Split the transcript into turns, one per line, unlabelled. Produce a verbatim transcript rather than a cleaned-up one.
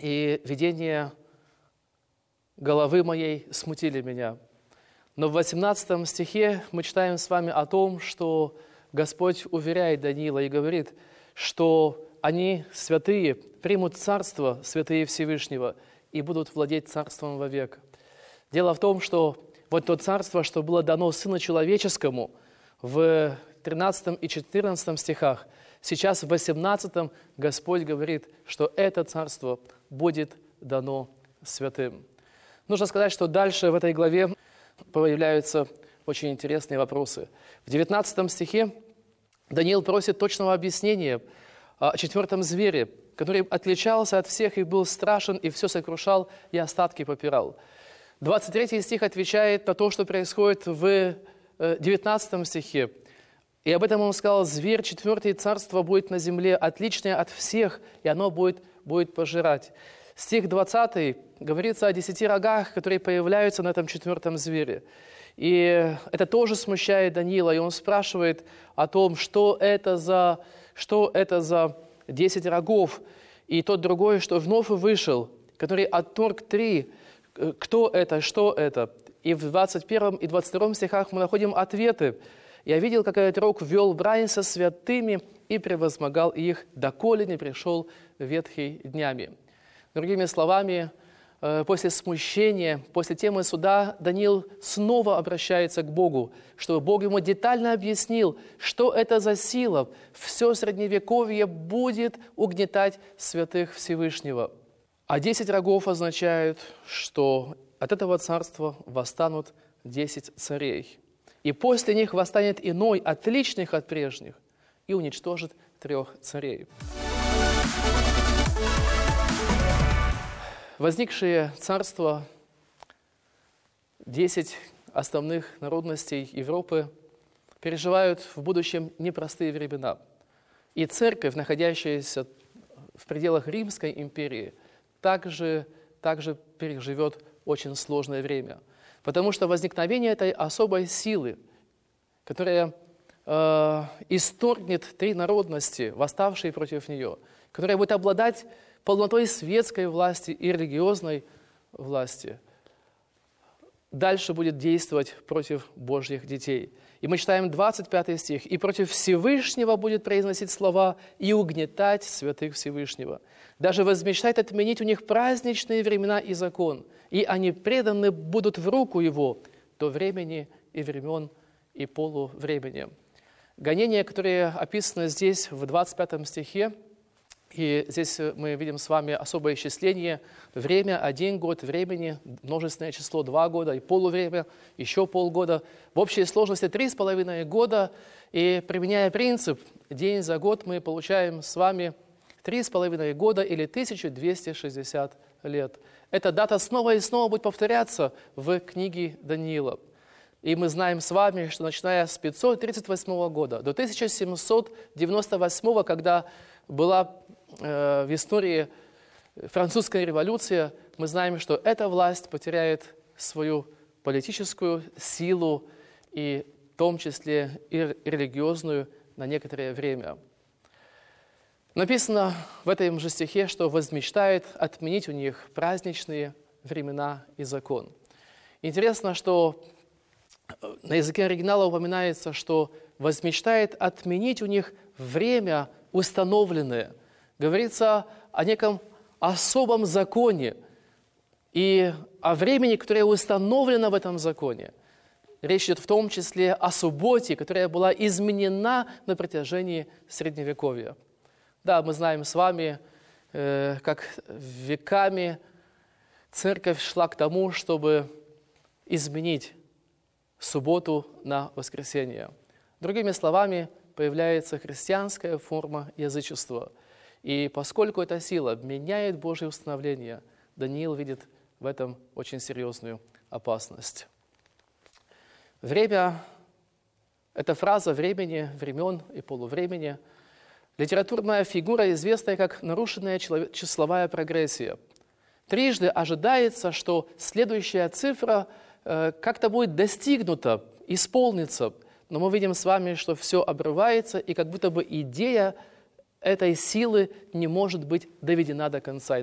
и видение головы моей смутили меня. Но в восемнадцатом стихе мы читаем с вами о том, что Господь уверяет Даниила и говорит, что они, святые, примут царство, святые Всевышнего, и будут владеть царством вовек. Дело в том, что вот то царство, что было дано Сыну Человеческому в тринадцатом и четырнадцатом стихах, сейчас в восемнадцатом Господь говорит, что это царство будет дано святым. Нужно сказать, что дальше в этой главе появляются очень интересные вопросы. В девятнадцатом стихе Даниил просит точного объяснения о четвертом звере, который отличался от всех и был страшен, и все сокрушал, и остатки попирал. двадцать третий стих отвечает на то, что происходит в девятнадцатом стихе. И об этом он сказал: «Зверь, четвертое царство будет на земле, отличное от всех, и оно будет, будет пожирать». Стих двадцатый говорится о десяти рогах, которые появляются на этом четвертом звере. И это тоже смущает Даниила, и он спрашивает о том, что это за, что это за десять рогов. И тот другой, что вновь вышел, который отторг три, кто это, что это. И в двадцать первом и двадцать втором стихах мы находим ответы. «Я видел, как этот рог ввел брань со святыми и превозмогал их, доколе не пришел ветхий днями». Другими словами, после смущения, после темы суда, Даниил снова обращается к Богу, чтобы Бог ему детально объяснил, что это за сила. Все Средневековье будет угнетать святых Всевышнего. А десять рогов означают, что от этого царства восстанут десять царей. И после них восстанет иной, отличных от прежних, и уничтожит трех царей. Возникшие царства, десять основных народностей Европы, переживают в будущем непростые времена. И церковь, находящаяся в пределах Римской империи, также, также переживет очень сложное время. Потому что возникновение этой особой силы, которая э, исторгнет три народности, восставшие против нее, которая будет обладать полнотой светской власти и религиозной власти, дальше будет действовать против Божьих детей. И мы читаем двадцать пятый стих. «И против Всевышнего будет произносить слова и угнетать святых Всевышнего. Даже возмечтает отменить у них праздничные времена и закон, и они преданы будут в руку его до времени и времен и полувремени». Гонения, которые описаны здесь в двадцать пятом стихе, и здесь мы видим с вами особое исчисление. Время – один год, времени – множественное число – два года, и полувремя – еще полгода. В общей сложности три с половиной года. И применяя принцип день за год, мы получаем с вами три с половиной года или тысяча двести шестьдесят лет. Эта дата снова и снова будет повторяться в книге Даниила. И мы знаем с вами, что начиная с пятьсот тридцать восьмого года до тысяча семьсот девяносто восьмого, когда была э, в истории французская революция, мы знаем, что эта власть потеряет свою политическую силу и в том числе и религиозную на некоторое время. Написано в этом же стихе, что возмечтает отменить у них праздничные времена и закон. Интересно, что на языке оригинала упоминается, что возмечтает отменить у них время установленное. Говорится о неком особом законе и о времени, которое установлено в этом законе. Речь идет в том числе о субботе, которая была изменена на протяжении Средневековья. Да, мы знаем с вами, э, как веками церковь шла к тому, чтобы изменить субботу на воскресенье. Другими словами, появляется христианская форма язычества. И поскольку эта сила меняет Божье установление, Даниил видит в этом очень серьезную опасность. Время – это фраза времени, времен и полувремени. Литературная фигура, известная как нарушенная числовая прогрессия. Трижды ожидается, что следующая цифра э, как-то будет достигнута, исполнится. Но мы видим с вами, что все обрывается, и как будто бы идея этой силы не может быть доведена до конца.